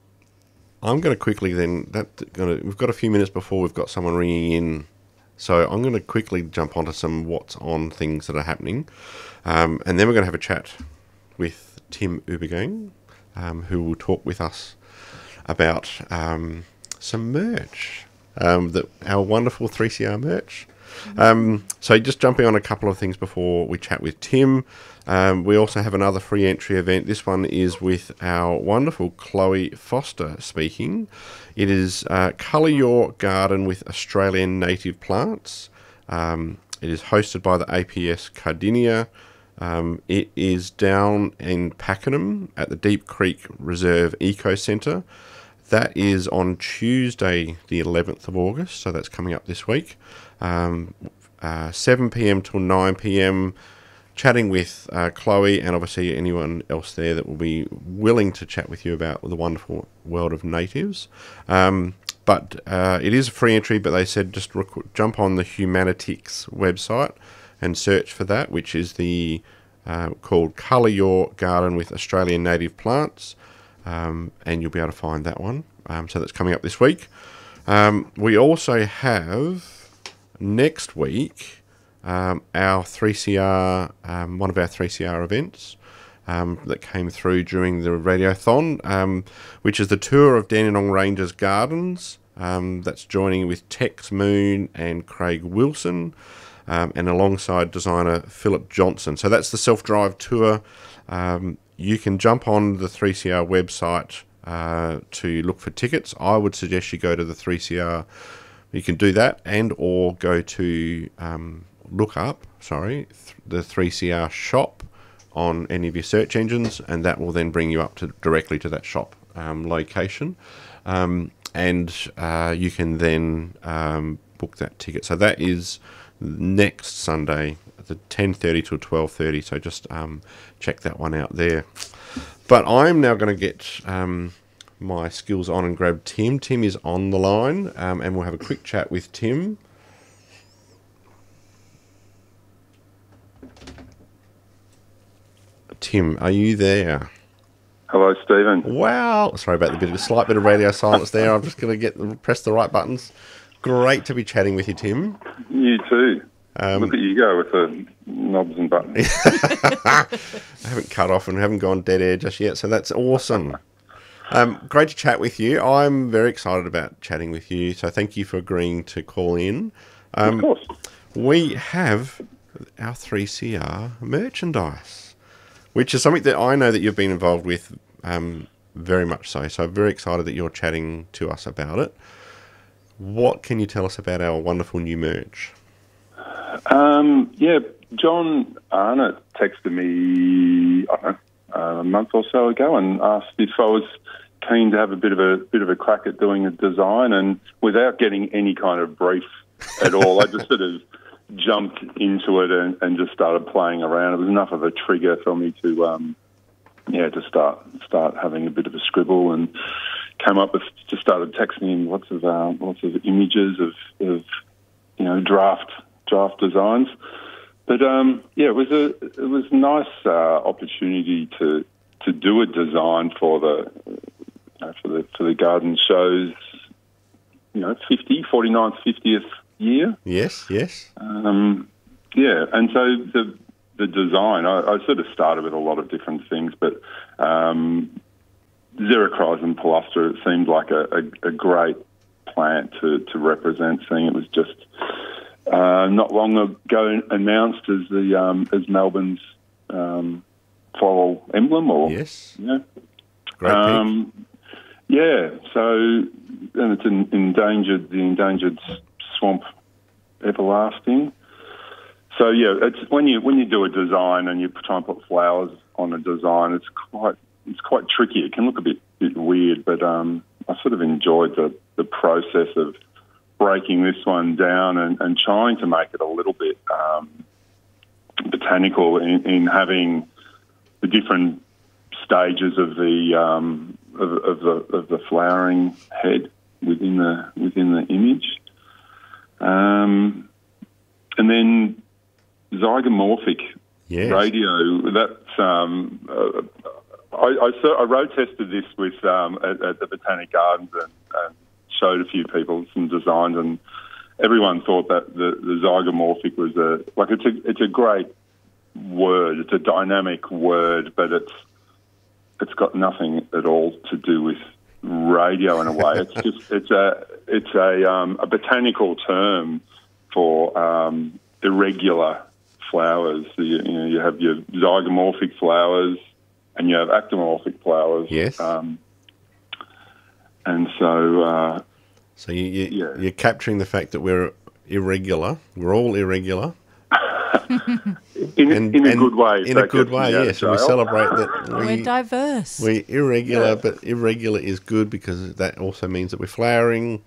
I'm going to quickly then. That gonna, we've got a few minutes before we've got someone ringing in, so I'm going to quickly jump onto some what's on things that are happening, um, and then we're going to have a chat with Tim Ubergang, um, who will talk with us about um, some merch, um, that our wonderful three C R merch. Um, so just jumping on a couple of things before we chat with Tim. Um, we also have another free entry event. This one is with our wonderful Chloe Foster speaking. It is uh, Colour Your Garden with Australian Native Plants. Um, it is hosted by the A P S Cardinia. Um, it is down in Pakenham at the Deep Creek Reserve Eco Centre. That is on Tuesday, the eleventh of August, so that's coming up this week. Um, uh, seven p.m. till nine p.m. chatting with uh, Chloe, and obviously anyone else there that will be willing to chat with you about the wonderful world of natives. Um, but uh, it is a free entry, but they said just rec- jump on the Humanitics website and search for that, which is the uh, called Colour Your Garden with Australian Native Plants, um, and you'll be able to find that one. Um, so that's coming up this week. Um, we also have next week um, our three C R, um, one of our three C R events um, that came through during the Radiothon, um, which is the tour of Dandenong Ranges Gardens. Um, that's joining with Tex Moon and Craig Wilson, um, and alongside designer Philip Johnson. So that's the self-drive tour. Um, you can jump on the three C R website uh, to look for tickets. I would suggest you go to the three C R. You can do that, and or go to um, look up, sorry, th- the three C R shop on any of your search engines, and that will then bring you up to directly to that shop um, location. Um, and uh, you can then um, book that ticket. So that is next Sunday, the ten thirty till twelve thirty. So just um, check that one out there. But I'm now going to get um, my skills on and grab Tim. Tim is on the line, um, and we'll have a quick chat with Tim. Tim, are you there? Hello, Stephen. Wow. Sorry about the bit of a slight bit of radio silence there. I'm just going to get the, press the right buttons. Great to be chatting with you, Tim. You too. Um, Look at you go with the knobs and buttons. I haven't cut off and haven't gone dead air just yet, so that's awesome. Um, great to chat with you. I'm very excited about chatting with you, so thank you for agreeing to call in. Um, Of course. We have our three C R merchandise, which is something that I know that you've been involved with um, very much so. So I'm very excited that you're chatting to us about it. What can you tell us about our wonderful new merch? Um, yeah, John Arnott texted me, I don't know, uh, a month or so ago and asked if I was keen to have a bit of a bit of a crack at doing a design, and without getting any kind of brief at all, I just sort of jumped into it and, and just started playing around. It was enough of a trigger for me to, um, yeah, to start start having a bit of a scribble, and came up with, just started texting him lots of uh, lots of images of, of you know draft draft designs. But um, yeah, it was a it was a nice uh, opportunity to to do a design for the you know, for the for the garden shows, you know, fifty, forty-ninth, fiftieth year. Yes, yes. Um, yeah, and so the the design, I, I sort of started with a lot of different things, but um, Xerochrysum palustre seemed like a, a, a great plant to, to represent, seeing it was just uh, not long ago announced as the um, as Melbourne's um, floral emblem, or Yes. yeah, Great um, yeah. So and it's an endangered, the endangered swamp everlasting. So yeah, it's when you when you do a design and you try and put flowers on a design, it's quite it's quite tricky. It can look a bit bit weird, but um, I sort of enjoyed the, the process of breaking this one down and, and trying to make it a little bit um, botanical in, in having the different stages of the um, of, of the of the flowering head within the within the image, um, and then zygomorphic Yes. radio. That's um, uh, I, I, I road tested this with um, at, at the Botanic Gardens and, and showed a few people some designs, and everyone thought that the, the zygomorphic was a like it's a it's a great word. It's a dynamic word, but it's it's got nothing at all to do with radio in a way. It's just it's a it's a um, a botanical term for um, irregular flowers. So you, you know, you have your zygomorphic flowers and you have actomorphic flowers. Yes. Um, and so, uh, So you, you, Yeah. you're capturing the fact that we're irregular. We're all irregular. in, And, in a and good way. In so a good it gets way, me out of yes. And we jail. celebrate that We're we, diverse. we're irregular, Yeah. but irregular is good because that also means that we're flowering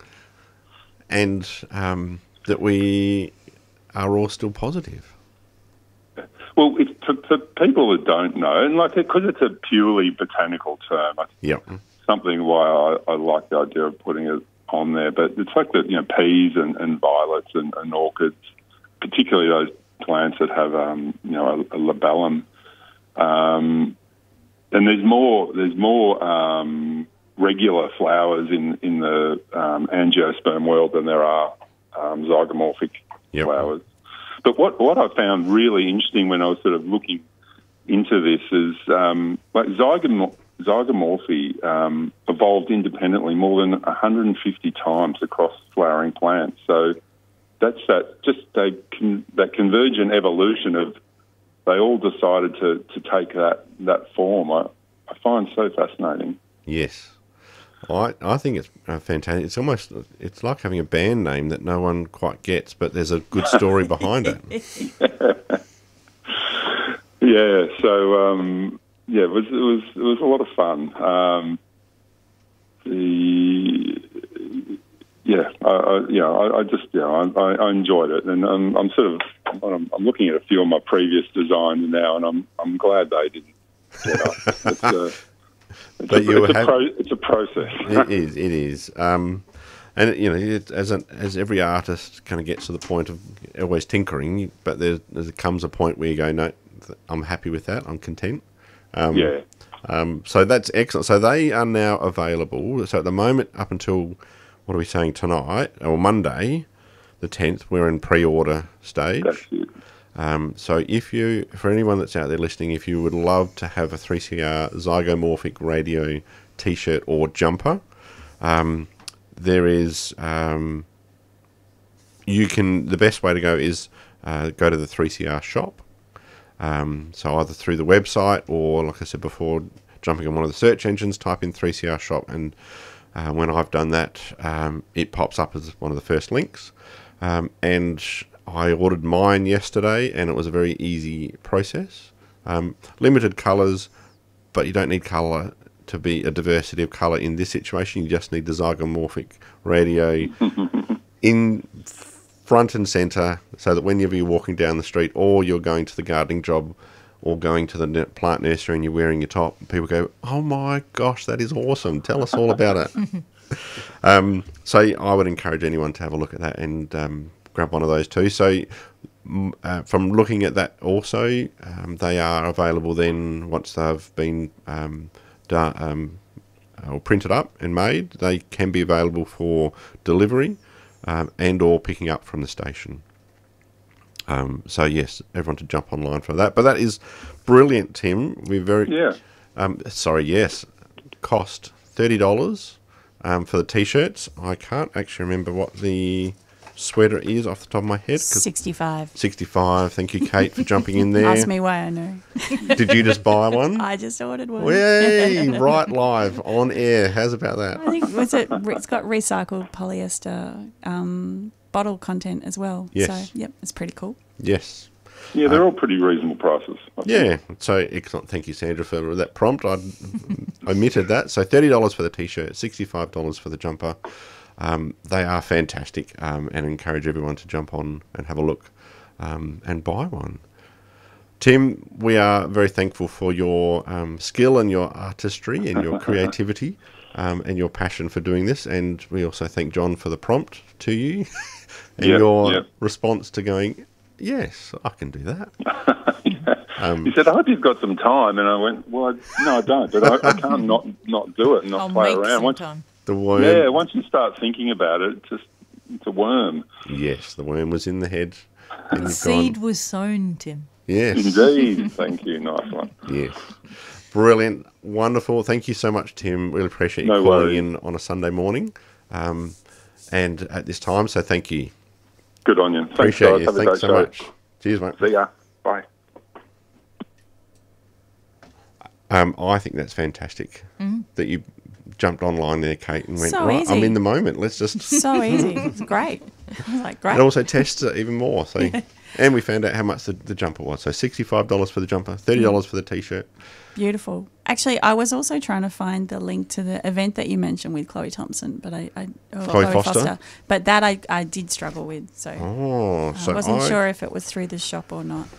and um, that we are all still positive. Well, it's, for, for people that don't know, and like because it's a purely botanical term, I Yep. something why I, I like the idea of putting it on there. But it's like the you know peas and, and violets and, and orchids, particularly those plants that have um, you know a, a labellum. Um, and there's more there's more um, regular flowers in in the um, angiosperm world than there are um, zygomorphic Yep. flowers. But what what I found really interesting when I was sort of looking into this is um, like zygom- zygomorphy um, evolved independently more than one hundred fifty times across flowering plants. So that's that just they con- that convergent evolution of they all decided to, to take that that form. I, I find so fascinating. Yes. I I think it's uh, fantastic. It's almost it's like having a band name that no one quite gets, but there's a good story behind it. Yeah. So um, yeah, it was it was it was a lot of fun. Um, the yeah, I, I, yeah, I, I just yeah, I, I enjoyed it, and I'm, I'm sort of I'm, I'm looking at a few of my previous designs now, and I'm I'm glad they didn't get up. It's, uh, it's, But a, you it's, a have- pro, it's a process. It is. It is. Um, and you know, it, as an, as every artist kind of gets to the point of always tinkering, but there there comes a point where you go, no, th- I'm happy with that. I'm content. Um, Yeah. Um, so that's excellent. So they are now available. So at the moment, up until what are we saying tonight or Monday, the tenth, we're in pre-order stage. That's it. Um, so if you, for anyone that's out there listening, if you would love to have a three C R Zygomorphic Radio T-shirt or jumper, um, there is, um, you can, the best way to go is uh, go to the three C R shop. Um, so either through the website or, like I said before, jumping on one of the search engines, type in three C R shop, and uh, when I've done that, um, it pops up as one of the first links. Um, and I ordered mine yesterday, and it was a very easy process. Um, limited colours, but you don't need colour to be a diversity of colour in this situation. You just need the zygomorphic radio in front and centre, so that whenever you're walking down the street or you're going to the gardening job or going to the n- plant nursery and you're wearing your top, people go, oh my gosh, that is awesome. Tell us all about it. um, so I would encourage anyone to have a look at that and um, grab one of those too. So m- uh, from looking at that also, um, they are available then once they've been um, done, um, or printed up and made. They can be available for delivery um, and or picking up from the station. Um, so yes, everyone to jump online for that. But that is brilliant, Tim. We're very Yeah. Um, sorry, yes, cost thirty dollars um, for the t-shirts. I can't actually remember what the sweater is off the top of my head. 'cause sixty-five. sixty-five. Thank you, Kate, for jumping in there. Ask me why I know. Did you just buy one? I just ordered one. Yay! Right live on air. How's about that? I think was it. It's got recycled polyester um, bottle content as well. Yes. So yep, it's pretty cool. Yes. Yeah, they're all pretty reasonable prices. I think. Yeah. So excellent. Thank you, Sandra, for that prompt. I omitted that. So thirty dollars for the t-shirt, sixty-five dollars for the jumper. Um, they are fantastic, um, and encourage everyone to jump on and have a look um, and buy one. Tim, we are very thankful for your um, skill and your artistry and your creativity um, and your passion for doing this. And we also thank John for the prompt to you and Yeah, your yeah. response to going, yes, I can do that. Um, He said, I hope you've got some time. And I went, well, I, no, I don't. But I, I can't not, not do it and not I'll play make around. some Once, time. the worm, yeah, once you start thinking about it, it's just it's a worm. yes, the worm was in the head. And you've Seed gone, was sown, Tim. yes. Indeed. Thank you. Nice one. Yes. Brilliant. Wonderful. Thank you so much, Tim. Really appreciate you No calling worries. in on a Sunday morning um, and at this time. So thank you. Good on you. Thanks, Appreciate guys. you. Have a Thanks great so show. much. Cheers, mate. See ya. Bye. Um, I think that's fantastic that you jumped online there, Kate, and went, So right, I'm easy. in the moment. Let's just... So easy. It's great. I was like, great. It also tests it even more. So, and we found out how much the, the jumper was. So sixty-five dollars for the jumper, thirty dollars for the T-shirt. Beautiful. Actually, I was also trying to find the link to the event that you mentioned with Chloe Thompson, but I, I or Chloe Foster? But that I, I did struggle with, so Oh, so I wasn't I, sure if it was through the shop or not.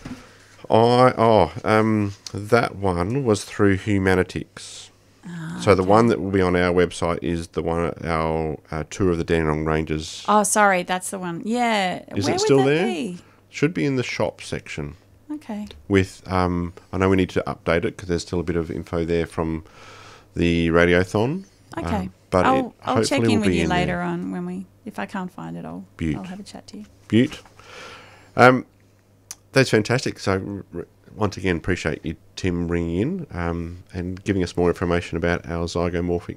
I oh um that one was through Humanitics. Ah, so the one that will be on our website is the one at our uh, tour of the Dandenong Ranges. Oh, sorry, that's the one. Yeah. Is Where it would still that there? be? Should be in the shop section. Okay. With um, I know we need to update it because there's still a bit of info there from the radiothon. Okay. Um, but I'll, it I'll hopefully check will in with be you in later there. on when we, if I can't find it, I'll, Beaut. I'll have a chat to you. Butte. Um, that's fantastic. So r- once again, appreciate you, Tim, ringing in um, and giving us more information about our zygomorphic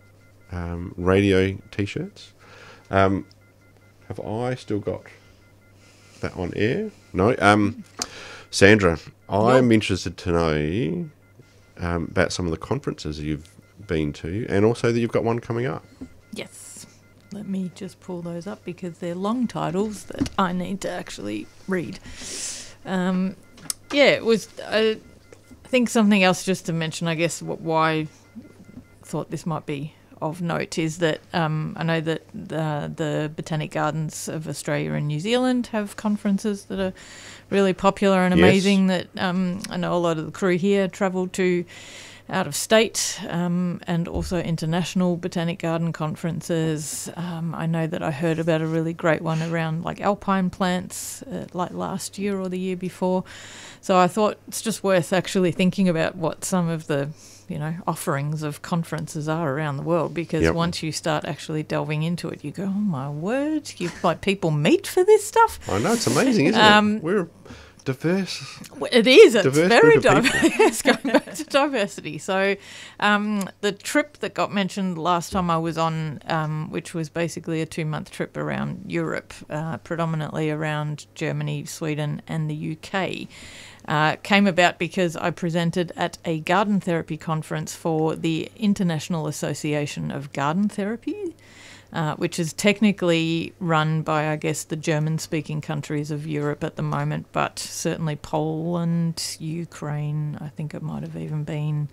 um, radio T-shirts. Um, have I still got that on air? No. Um, Sandra, I'm interested to know um, about some of the conferences you've been to, and also that you've got one coming up. Yes. Let me just pull those up because they're long titles that I need to actually read. Um, yeah, it was, I think something else just to mention, I guess, what, why I thought this might be of note is that um, I know that the, the Botanic Gardens of Australia and New Zealand have conferences that are really popular and Yes. amazing that um, I know a lot of the crew here travel to out of state um, and also international botanic garden conferences. Um, I know that I heard about a really great one around like alpine plants uh, like last year or the year before. So I thought it's just worth actually thinking about what some of the you know offerings of conferences are around the world because Yep. once you start actually delving into it, you go, oh my word, you like people meet for this stuff. I know, it's amazing, isn't Um, it? We're diverse. Well, it is. It's Diverse very group of people. diverse. Going back to diversity. So, um, the trip that got mentioned last time I was on, um, which was basically a two-month trip around Europe, uh, predominantly around Germany, Sweden, and the U K, uh, came about because I presented at a garden therapy conference for the International Association of Garden Therapy. Uh, which is technically run by, I guess, the German-speaking countries of Europe at the moment, but certainly Poland, Ukraine, I think it might have even been,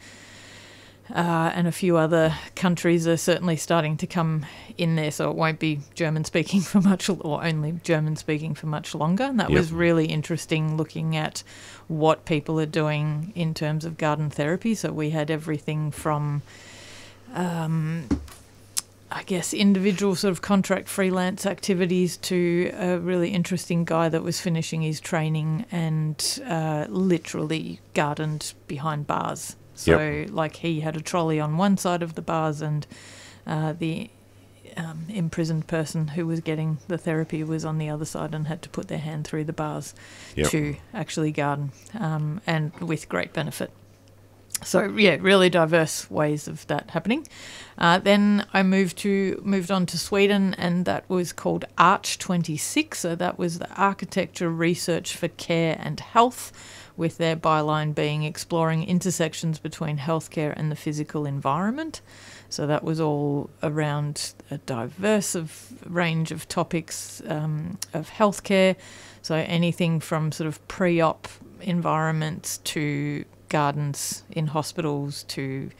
uh, and a few other countries are certainly starting to come in there, so it won't be German-speaking for much, or only German-speaking for much longer. And that Yep. was really interesting looking at what people are doing in terms of garden therapy. So we had everything from... Um, I guess, individual sort of contract freelance activities to a really interesting guy that was finishing his training and uh, literally gardened behind bars. So, Yep. like, he had a trolley on one side of the bars, and uh, the um, imprisoned person who was getting the therapy was on the other side and had to put their hand through the bars Yep. to actually garden, um, and with great benefit. So yeah, really diverse ways of that happening. Uh, then I moved to moved on to Sweden, and that was called Arch twenty-six. So that was the Architecture Research for Care and Health, with their byline being exploring intersections between healthcare and the physical environment. So that was all around a diverse of range of topics um, of healthcare. So anything from sort of pre-op environments to gardens in hospitals to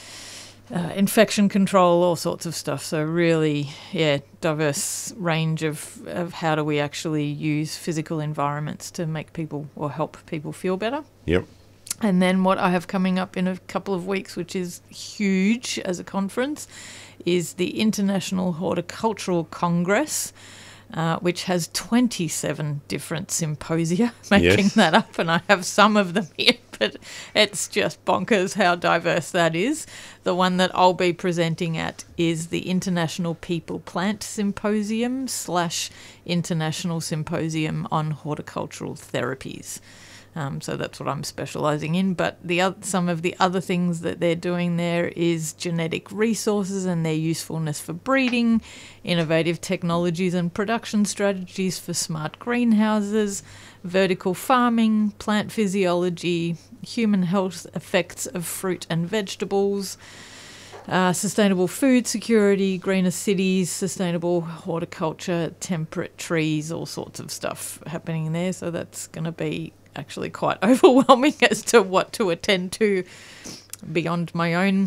uh, infection control, all sorts of stuff. So really, yeah, diverse range of, of how do we actually use physical environments to make people or help people feel better. Yep. And then what I have coming up in a couple of weeks, which is huge as a conference, is the International Horticultural Congress, uh, which has twenty-seven different symposia, making Yes. that up, and I have some of them here, but it's just bonkers how diverse that is. The one that I'll be presenting at is the International People Plant Symposium slash International Symposium on Horticultural Therapies. Um, so that's what I'm specialising in. But the other, some of the other things that they're doing there is genetic resources and their usefulness for breeding, innovative technologies and production strategies for smart greenhouses, vertical farming, plant physiology, human health effects of fruit and vegetables, Uh, sustainable food security, greener cities, sustainable horticulture, temperate trees, all sorts of stuff happening there. So that's going to be actually quite overwhelming as to what to attend to beyond my own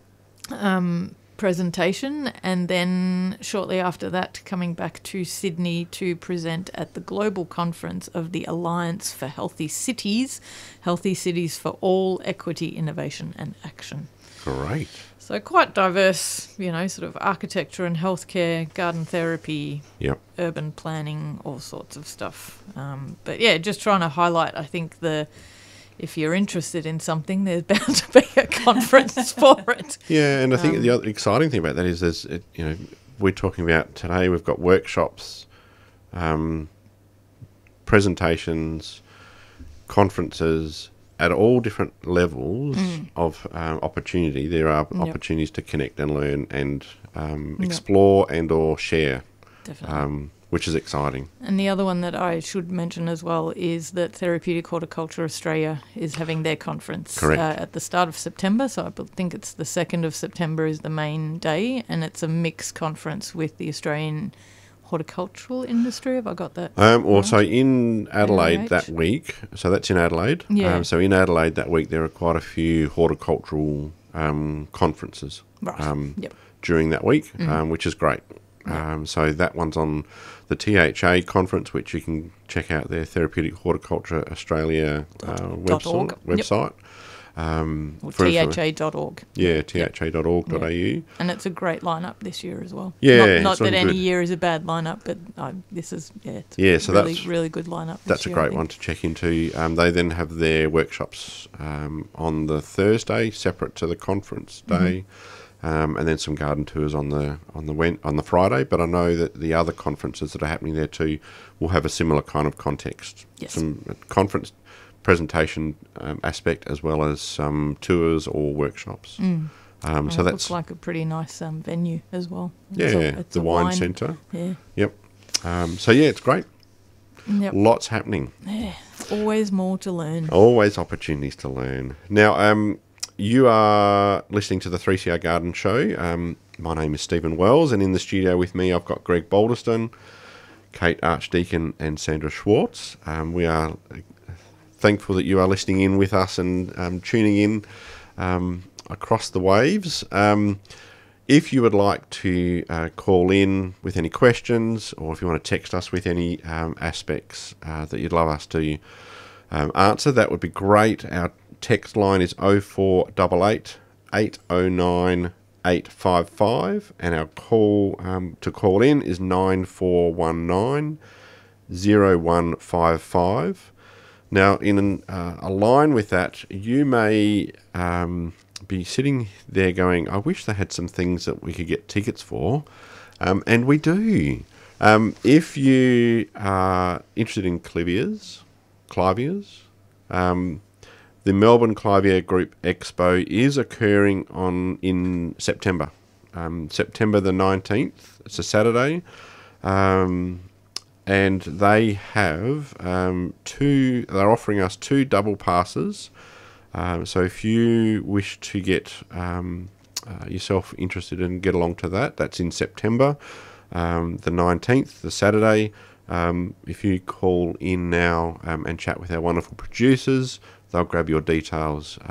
um, presentation. And then shortly after that, coming back to Sydney to present at the global conference of the Alliance for Healthy Cities, Healthy Cities for All, Equity, Innovation and Action. Great. So quite diverse, you know, sort of architecture and healthcare, garden therapy, Yep. urban planning, all sorts of stuff. Um, but yeah, just trying to highlight, I think, the if you're interested in something, there's bound to be a conference for it. Yeah, and I think Um, the other exciting thing about that is there's, it, you know, we're talking about today, we've got workshops, um, presentations, conferences, at all different levels of um, opportunity. There are Yep. opportunities to connect and learn and um, Yep. explore and or share, Definitely. um, which is exciting. And the other one that I should mention as well is that Therapeutic Horticulture Australia is having their conference Correct. Uh, at the start of September. So I b- think it's the second of September is the main day, and it's a mixed conference with the Australian horticultural industry. Have I got that? Um, also in Adelaide A I H. that week, so that's in Adelaide. Yeah. Um, so in Adelaide that week, there are quite a few horticultural um, conferences Right. um, Yep. during that week, um, which is great. Um, so that one's on the T H A conference, which you can check out their Therapeutic Horticulture Australia uh, Dot website. org. Yep. website. Um, Or for T informa- H A dot org. Yeah, T H A dot org dot A U. And it's a great lineup this year as well. Yeah, Not, it's not that looking any good. year is a bad lineup, but uh, this is, yeah, it's Yeah, so really, that's- really good lineup. this That's a year, I great think. one to check into. Um, they then have their workshops um, on the Thursday, separate to the conference Mm-hmm. day, um, and then some garden tours on the on the Wen- on the Friday. But I know that the other conferences that are happening there too will have a similar kind of context. Yes. Some conference presentation um, aspect as well as some tours or workshops. Um, And so it that's looks like a pretty nice um, venue as well. yeah, It's a- it's the a wine, centre. Yeah. Yep. Um, so yeah, it's great. Yep. Lots happening. Yeah. Always more to learn. Always opportunities to learn. Now, um, you are listening to the three C R Garden Show. Um, my name is Stephen Wells, and in the studio with me, I've got Greg Balderston, Kate Archdeacon, and Sandra Schwartz. Um, we are thankful that you are listening in with us and um, tuning in um, across the waves. Um, if you would like to uh, call in with any questions, or if you want to text us with any um, aspects uh, that you'd love us to um, answer, that would be great. Our text line is oh four eight eight, eight oh nine, eight five five, and our call um, to call in is nine four one nine zero one five five. Now, in uh, a line with that, you may um, be sitting there going, I wish they had some things that we could get tickets for, um, and we do. Um, if you are interested in claviers, claviers, um, the Melbourne Clavier Group Expo is occurring on in September, um, September the nineteenth. It's a Saturday, um, and they have um, two. They're offering us two double passes. Um, so if you wish to get um, uh, yourself interested and get along to that, that's in September, um, the nineteenth, the Saturday. Um, if you call in now um, and chat with our wonderful producers, they'll grab your details